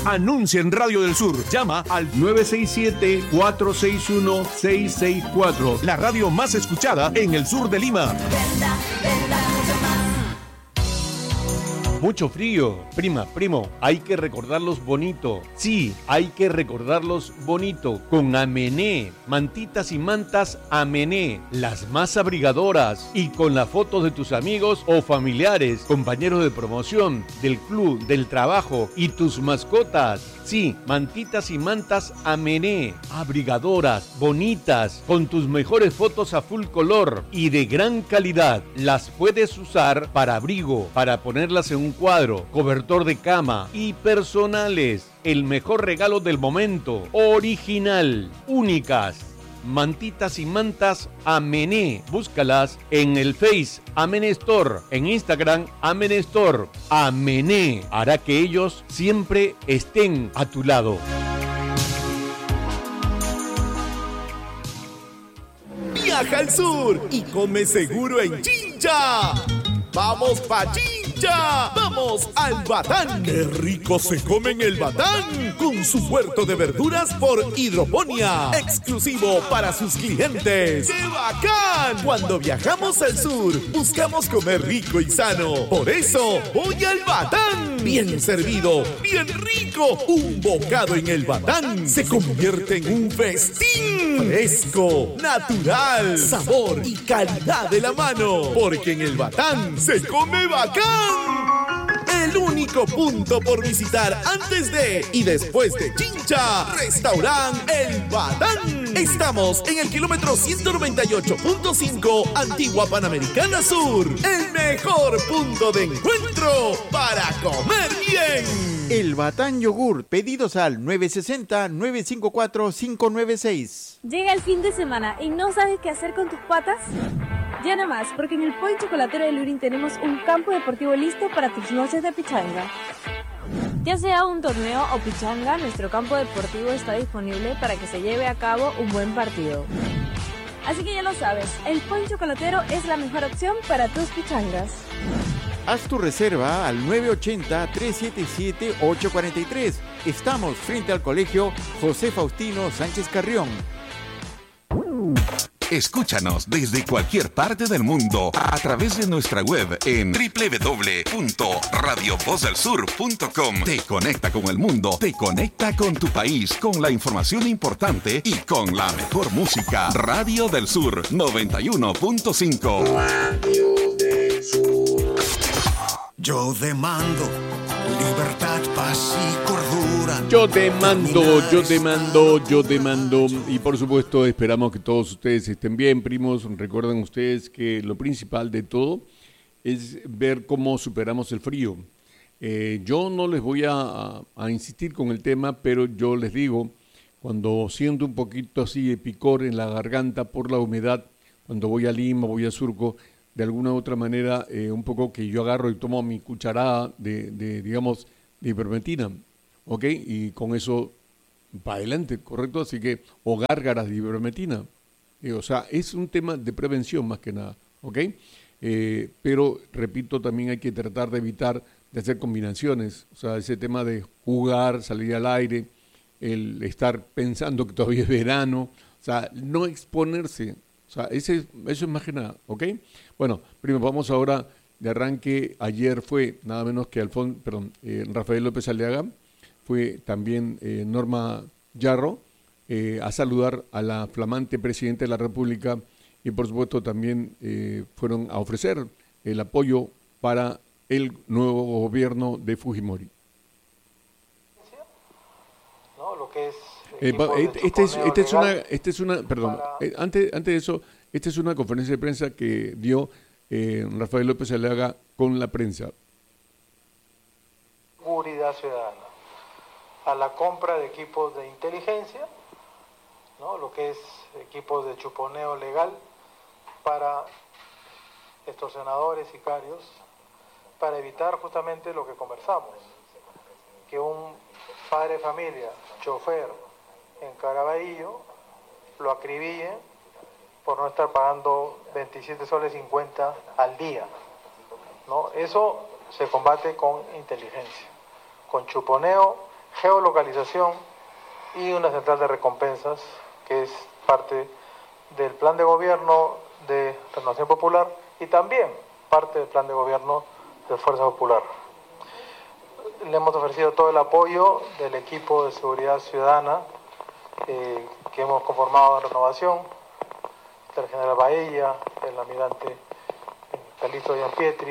Anuncia en Radio del Sur. Llama al 967-461-664. La radio más escuchada en el sur de Lima. Mucho frío. Prima, primo, hay que recordarlos bonito. Sí, hay que recordarlos bonito. Con Amené, mantitas y mantas Amené, las más abrigadoras. Y con la foto de tus amigos o familiares, compañeros de promoción, del club, del trabajo y tus mascotas. Sí, mantitas y mantas Amené, abrigadoras, bonitas, con tus mejores fotos a full color y de gran calidad. Las puedes usar para abrigo, para ponerlas en un cuadro, cobertor de cama y personales. El mejor regalo del momento, original, únicas. Mantitas y mantas Amené. Búscalas en el Face Amené Store, en Instagram Amené Store. Amené hará que ellos siempre estén a tu lado. Viaja al sur y come seguro en Chincha. ¡Vamos pa' Chincha! ¡Vamos al Batán! ¡Qué rico se come en el Batán! Con su huerto de verduras por hidroponía, exclusivo para sus clientes. ¡Qué bacán! Cuando viajamos al sur, buscamos comer rico y sano. Por eso, voy al Batán. Bien servido, bien rico. Un bocado en el Batán se convierte en un festín. Fresco, natural, sabor y calidad de la mano. Porque en el Batán se come bacán. El único punto por visitar antes de y después de Chincha, Restaurant El Batán. Estamos en el kilómetro 198.5, Antigua Panamericana Sur. El mejor punto de encuentro para comer bien. El Batán Yogur, pedidos al 960-954-596. Llega el fin de semana y no sabes qué hacer con tus patas. Ya nada más, porque en el Point Chocolatero de Lurín tenemos un campo deportivo listo para tus noches de pichanga. Ya sea un torneo o pichanga, nuestro campo deportivo está disponible para que se lleve a cabo un buen partido. Así que ya lo sabes, el Point Chocolatero es la mejor opción para tus pichangas. Haz tu reserva al 980-377-843. Estamos frente al Colegio José Faustino Sánchez Carrión. Escúchanos desde cualquier parte del mundo a través de nuestra web en www.radiovozelsur.com. Te conecta con el mundo, te conecta con tu país, con la información importante y con la mejor música. Radio del Sur 91.5. Radio del Sur. Yo demando libertad, paz y cordura. Yo demando. Y por supuesto esperamos que todos ustedes estén bien, primos. Recuerden ustedes que lo principal de todo es ver cómo superamos el frío. Yo no les voy a insistir con el tema, pero yo les digo, cuando siento un poquito así de picor en la garganta por la humedad, cuando voy a Lima, voy a Surco, de alguna u otra manera, un poco que yo agarro y tomo mi cucharada de ivermectina, ¿ok? Y con eso, para adelante, ¿correcto? Así que, o gárgaras de ivermectina. O sea, es un tema de prevención más que nada, ¿ok? Pero, repito, también hay que tratar de evitar de hacer combinaciones. O sea, ese tema de jugar, salir al aire, el estar pensando que todavía es verano, o sea, no exponerse. O sea, eso es más que nada, ¿ok? Bueno, primero vamos ahora de arranque. Ayer fue nada menos que Rafael López Aliaga, fue también Norma Yarro a saludar a la flamante Presidenta de la República y por supuesto también fueron a ofrecer el apoyo para el nuevo gobierno de Fujimori. ¿No? Lo que es antes de eso, esta es una conferencia de prensa que dio Rafael López Aliaga con la prensa. Seguridad ciudadana, a la compra de equipos de inteligencia, ¿no? Lo que es equipos de chuponeo legal para extorsionadores, sicarios, para evitar justamente lo que conversamos, que un padre de familia, chofer, en Caraballo, lo acribille por no estar pagando 27 soles 50 al día, ¿no? Eso se combate con inteligencia, con chuponeo geolocalización y una central de recompensas, que es parte del plan de gobierno de Renovación Popular y también parte del plan de gobierno de Fuerza Popular. Le hemos ofrecido todo el apoyo del equipo de seguridad ciudadana que hemos conformado en Renovación, el general Baella, el almirante Calixto Gianpietri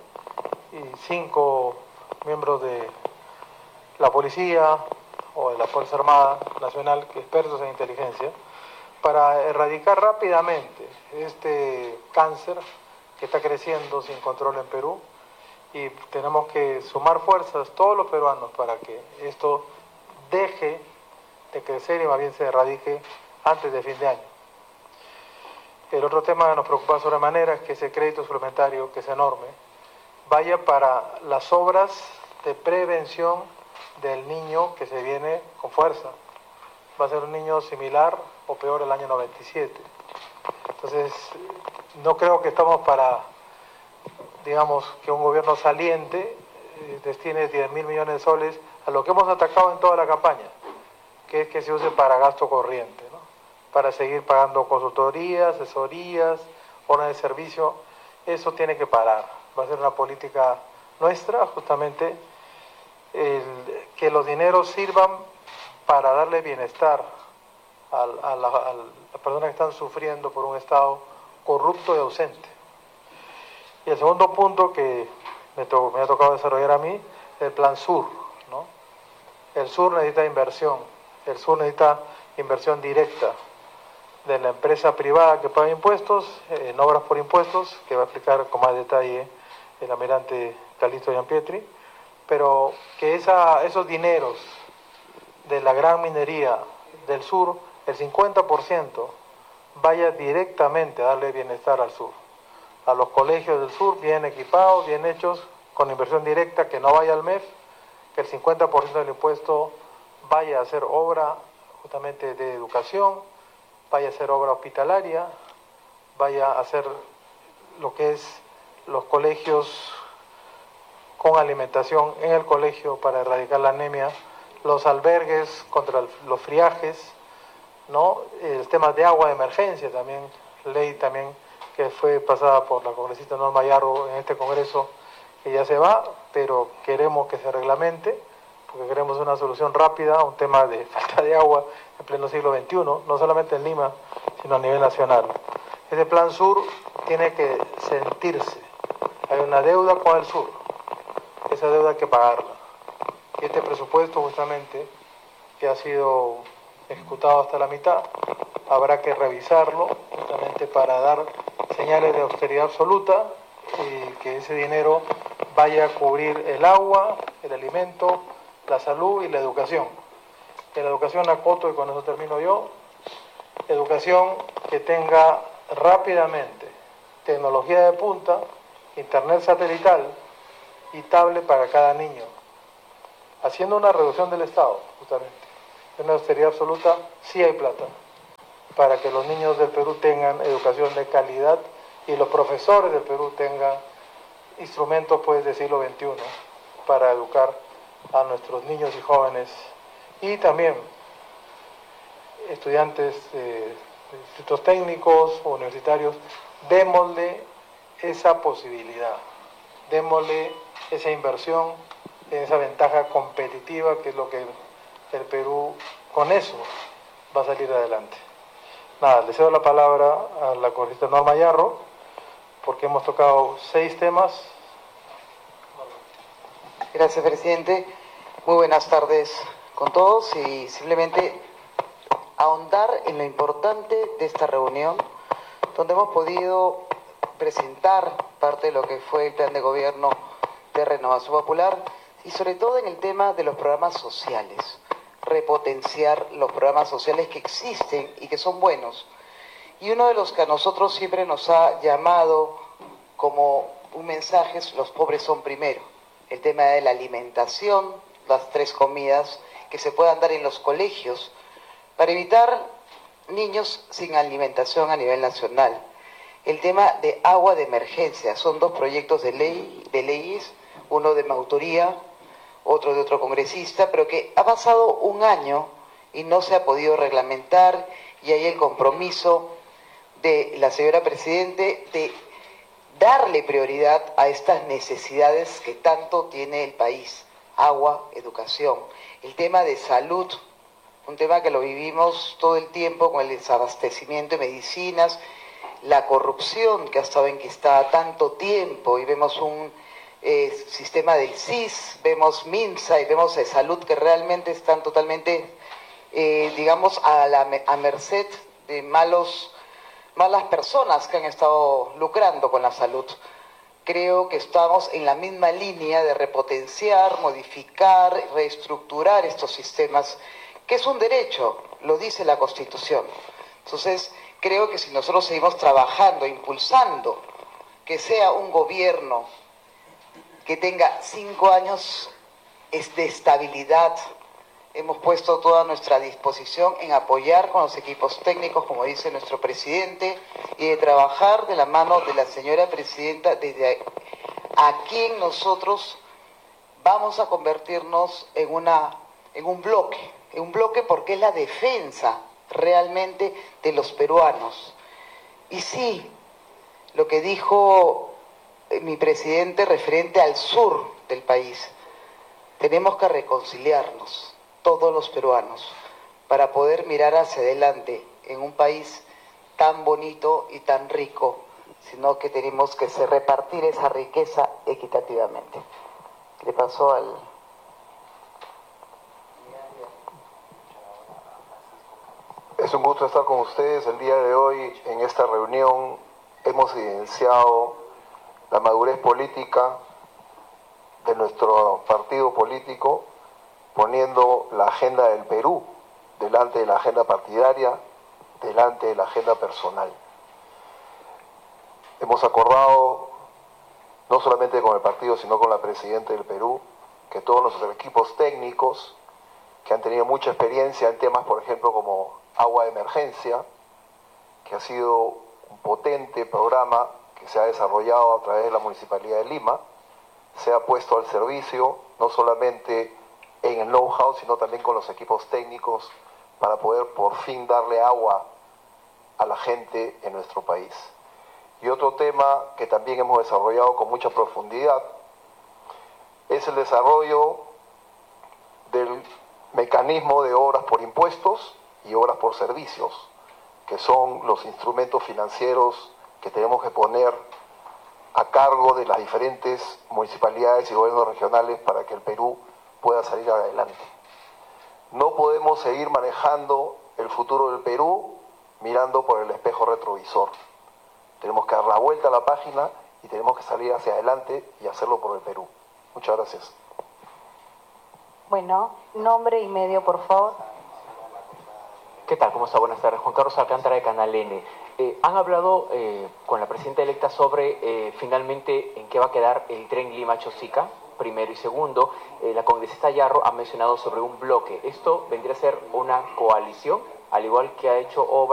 y 5 miembros de la policía o de la Fuerza Armada Nacional, expertos en inteligencia, para erradicar rápidamente este cáncer que está creciendo sin control en Perú, y tenemos que sumar fuerzas todos los peruanos para que esto deje de crecer y más bien se erradique antes de fin de año. El otro tema que nos preocupa sobremanera es que ese crédito suplementario, que es enorme, vaya para las obras de prevención del niño que se viene con fuerza. Va a ser un niño similar o peor el año 97. Entonces, no creo que estamos para, digamos, que un gobierno saliente destine 10.000 millones de soles a lo que hemos atacado en toda la campaña, que es que se use para gasto corriente, ¿no? Para seguir pagando consultorías, asesorías, horas de servicio. Eso tiene que parar. Va a ser una política nuestra, justamente, que los dineros sirvan para darle bienestar a las personas que están sufriendo por un Estado corrupto y ausente. Y el segundo punto que me ha tocado desarrollar a mí, el Plan Sur, ¿no? El Sur necesita inversión, el Sur necesita inversión directa de la empresa privada que paga impuestos, en obras por impuestos, que va a explicar con más detalle el almirante Calixto Gianpietri, pero que esos dineros de la gran minería del sur, el 50% vaya directamente a darle bienestar al sur, a los colegios del sur bien equipados, bien hechos, con inversión directa, que no vaya al MEF, que el 50% del impuesto vaya a hacer obra justamente de educación, vaya a hacer obra hospitalaria, vaya a hacer lo que es los colegios con alimentación en el colegio para erradicar la anemia, los albergues contra los friajes, ¿no? El tema de agua de emergencia también, ley también que fue pasada por la congresista Norma Yarro en este congreso, que ya se va, pero queremos que se reglamente, porque queremos una solución rápida a un tema de falta de agua en pleno siglo XXI, no solamente en Lima, sino a nivel nacional. Este Plan Sur tiene que sentirse. Hay una deuda con el sur, esa deuda hay que pagarla. Y este presupuesto justamente, que ha sido ejecutado hasta la mitad, habrá que revisarlo justamente para dar señales de austeridad absoluta y que ese dinero vaya a cubrir el agua, el alimento, la salud y la educación. En la educación acoto, y con eso termino yo, educación que tenga rápidamente tecnología de punta, internet satelital y tablet para cada niño, haciendo una reducción del Estado, justamente. En una austeridad absoluta sí hay plata para que los niños del Perú tengan educación de calidad y los profesores del Perú tengan instrumentos pues del siglo XXI para educar a nuestros niños y jóvenes, y también estudiantes de institutos técnicos o universitarios. Démosle esa posibilidad, démosle esa inversión, esa ventaja competitiva, que es lo que el Perú con eso va a salir adelante. Nada, le cedo la palabra a la congresista Norma Yarro, porque hemos tocado 6 temas. Gracias, presidente. Muy buenas tardes con todos, y simplemente ahondar en lo importante de esta reunión, donde hemos podido presentar parte de lo que fue el plan de gobierno de Renovación Popular, y sobre todo en el tema de los programas sociales, repotenciar los programas sociales que existen y que son buenos. Y uno de los que a nosotros siempre nos ha llamado como un mensaje es: los pobres son primero. El tema de la alimentación, las 3 comidas que se puedan dar en los colegios, para evitar niños sin alimentación a nivel nacional. El tema de agua de emergencia, son 2 proyectos de leyes, uno de mi autoría, otro de otro congresista, pero que ha pasado un año y no se ha podido reglamentar, y hay el compromiso de la señora Presidente de darle prioridad a estas necesidades que tanto tiene el país: agua, educación, el tema de salud, un tema que lo vivimos todo el tiempo con el desabastecimiento de medicinas, la corrupción que ha estado enquistada tanto tiempo, y vemos un sistema del CIS, vemos MINSA y vemos de salud que realmente están totalmente, digamos, a merced de malas personas que han estado lucrando con la salud. Creo que estamos en la misma línea de repotenciar, modificar, reestructurar estos sistemas, que es un derecho, lo dice la Constitución. Entonces, creo que si nosotros seguimos trabajando, impulsando, que sea un gobierno que tenga 5 años de estabilidad, hemos puesto toda nuestra disposición en apoyar con los equipos técnicos, como dice nuestro presidente, y de trabajar de la mano de la señora presidenta, desde a quien nosotros vamos a convertirnos en un bloque porque es la defensa realmente de los peruanos. Y sí, lo que dijo mi presidente referente al sur del país, tenemos que reconciliarnos todos los peruanos para poder mirar hacia adelante en un país tan bonito y tan rico, sino que tenemos que repartir esa riqueza equitativamente. Le pasó al... Es un gusto estar con ustedes el día de hoy. En esta reunión hemos evidenciado la madurez política de nuestro partido político, poniendo la agenda del Perú delante de la agenda partidaria, delante de la agenda personal. Hemos acordado, no solamente con el partido, sino con la Presidenta del Perú, que todos nuestros equipos técnicos, que han tenido mucha experiencia en temas, por ejemplo, como agua de emergencia, que ha sido un potente programa que se ha desarrollado a través de la Municipalidad de Lima, se ha puesto al servicio, no solamente en el know-how, sino también con los equipos técnicos, para poder por fin darle agua a la gente en nuestro país. Y otro tema que también hemos desarrollado con mucha profundidad es el desarrollo del mecanismo de obras por impuestos y obras por servicios, que son los instrumentos financieros que tenemos que poner a cargo de las diferentes municipalidades y gobiernos regionales para que el Perú pueda salir adelante. No podemos seguir manejando el futuro del Perú mirando por el espejo retrovisor. Tenemos que dar la vuelta a la página y tenemos que salir hacia adelante y hacerlo por el Perú. Muchas gracias. Bueno, nombre y medio, por favor. ¿Qué tal? ¿Cómo está? Buenas tardes. Juan Carlos Alcántara, de Canal N. Han hablado con la presidenta electa sobre finalmente en qué va a quedar el tren Lima-Chosica, primero, y segundo, la congresista Yarro ha mencionado sobre un bloque. ¿Esto vendría a ser una coalición, al igual que ha hecho obras